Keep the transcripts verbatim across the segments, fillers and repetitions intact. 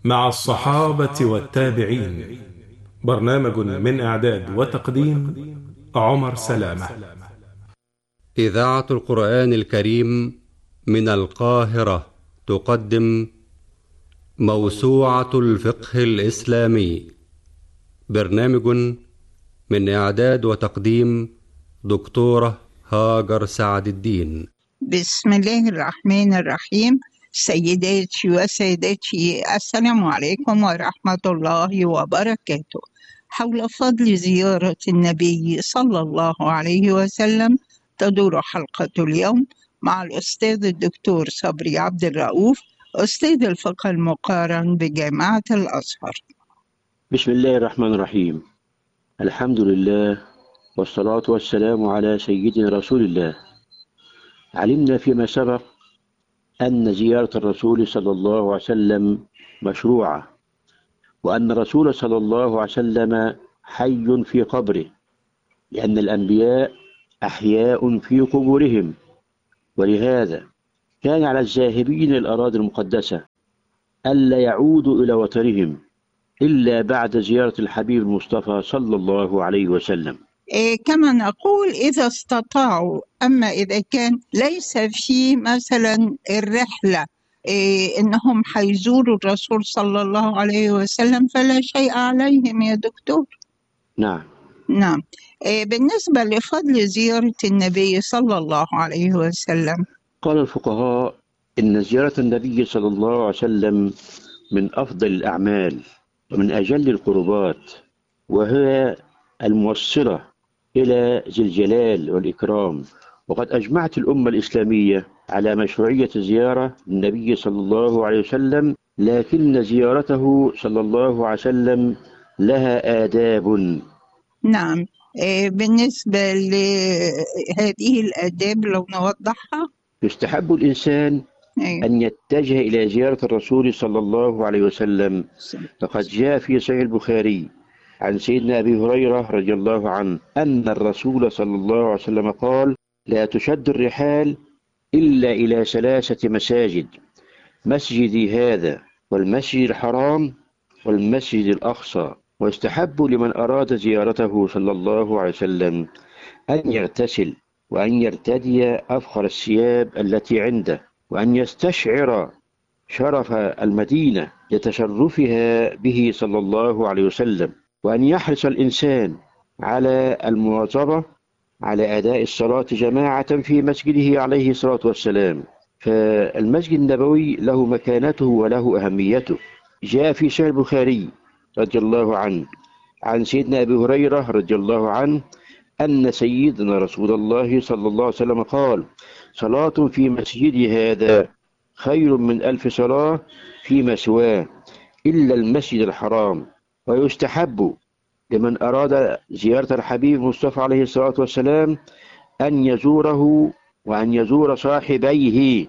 مع الصحابة والتابعين. برنامج من إعداد وتقديم عمر سلامة. إذاعة القرآن الكريم من القاهرة تقدم موسوعة الفقه الإسلامي. برنامج من إعداد وتقديم دكتورة هاجر سعد الدين. بسم الله الرحمن الرحيم. سيداتي وسادتي، السلام عليكم ورحمة الله وبركاته. حول فضل زيارة النبي صلى الله عليه وسلم تدور حلقة اليوم مع الأستاذ الدكتور صبري عبد الرؤوف، أستاذ الفقه المقارن بجامعة الأزهر. بسم الله الرحمن الرحيم. الحمد لله والصلاة والسلام على سيدنا رسول الله. علمنا فيما سبق أن زيارة الرسول صلى الله عليه وسلم مشروعة، وأن الرسول صلى الله عليه وسلم حي في قبره، لأن الأنبياء أحياء في قبورهم، ولهذا كان على الذاهبين الأراضي المقدسة ألا يعودوا إلى وطنهم إلا بعد زيارة الحبيب المصطفى صلى الله عليه وسلم. إيه كما نقول إذا استطاعوا، أما إذا كان ليس في مثلا الرحلة إيه إنهم حيزوروا الرسول صلى الله عليه وسلم فلا شيء عليهم يا دكتور. نعم نعم. إيه بالنسبة لفضل زيارة النبي صلى الله عليه وسلم، قال الفقهاء إن زيارة النبي صلى الله عليه وسلم من أفضل الأعمال ومن أجل القربات، وهي الموصلة إلى ذي الجلال والإكرام. وقد أجمعت الأمة الإسلامية على مشروعية زيارة النبي صلى الله عليه وسلم، لكن زيارته صلى الله عليه وسلم لها آداب. نعم. إيه بالنسبة لهذه الآداب لو نوضحها. يستحب الإنسان أيوة. أن يتجه إلى زيارة الرسول صلى الله عليه وسلم. لقد جاء في صحيح البخاري عن سيدنا أبي هريرة رضي الله عنه أن الرسول صلى الله عليه وسلم قال: لا تشد الرحال إلا إلى ثلاثة مساجد: مسجدي هذا، والمسجد الحرام، والمسجد الأقصى. ويستحب لمن أراد زيارته صلى الله عليه وسلم أن يغتسل، وأن يرتدي أفخر الثياب التي عنده، وأن يستشعر شرف المدينة لتشرفها به صلى الله عليه وسلم، وأن يحرص الإنسان على المواظبة على أداء الصلاة جماعة في مسجده عليه الصلاة والسلام. فالمسجد النبوي له مكانته وله أهميته. جاء في صحيح البخاري رضي الله عنه عن سيدنا أبي هريرة رضي الله عنه أن سيدنا رسول الله صلى الله عليه وسلم قال: صلاة في مسجدي هذا خير من ألف صلاة فيما سواه إلا المسجد الحرام. ويستحب لمن أراد زيارة الحبيب المصطفى عليه الصلاة والسلام أن يزوره، وأن يزور صاحبيه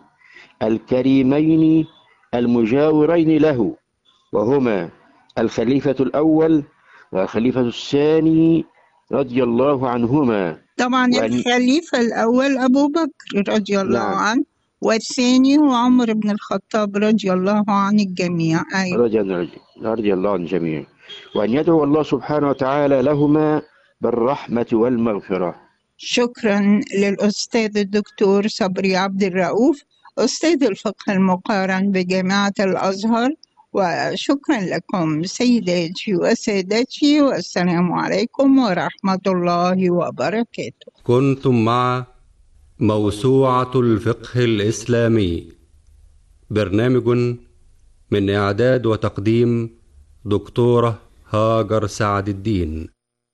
الكريمين المجاورين له، وهما الخليفة الأول والخليفة الثاني رضي الله عنهما. طبعا وأن... الخليفة الأول أبو بكر رضي الله نعم. عنه، والثاني هو عمر بن الخطاب رضي الله عن الجميع. أيوة. رضي الله رضي الله عن الجميع. وأن يدعو الله سبحانه وتعالى لهما بالرحمة والمغفرة. شكرا للأستاذ الدكتور صبري عبد الرؤوف، أستاذ الفقه المقارن بجامعة الأزهر، وشكرا لكم سيداتي وسادتي، والسلام عليكم ورحمة الله وبركاته. كنتم مع موسوعة الفقه الإسلامي، برنامج من إعداد وتقديم دكتورة هاجر سعد الدين.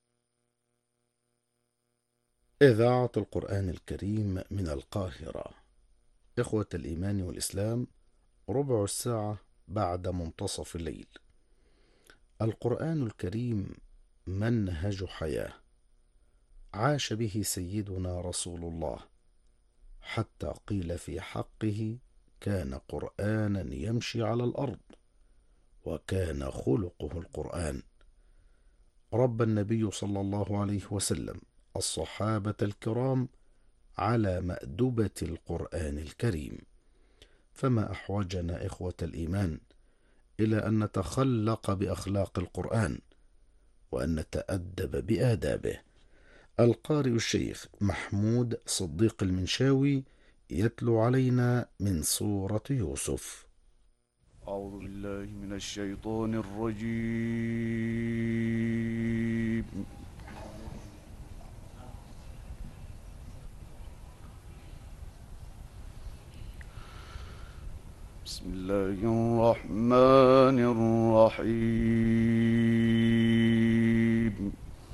إذاعة القرآن الكريم من القاهرة. إخوة الإيمان والإسلام، ربع الساعة بعد منتصف الليل. القرآن الكريم منهج حياة عاش به سيدنا رسول الله، حتى قيل في حقه: كان قرآنا يمشي على الأرض، وكان خلقه القرآن. رب النبي صلى الله عليه وسلم الصحابة الكرام على مأدبة القرآن الكريم، فما أحوجنا إخوة الإيمان إلى أن نتخلق بأخلاق القرآن وأن نتأدب بآدابه. القارئ الشيخ محمود صديق المنشاوي يتلو علينا من سورة يوسف. أعوذ بالله من الشيطان الرجيم. بسم الله الرحمن الرحيم.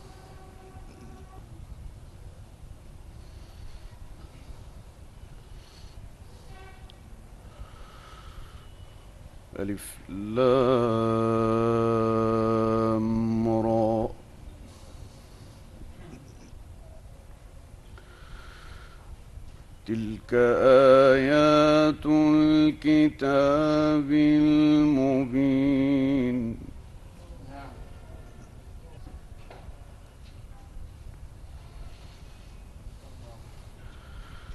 ألف لام را. تلك آيات الكتاب المبين.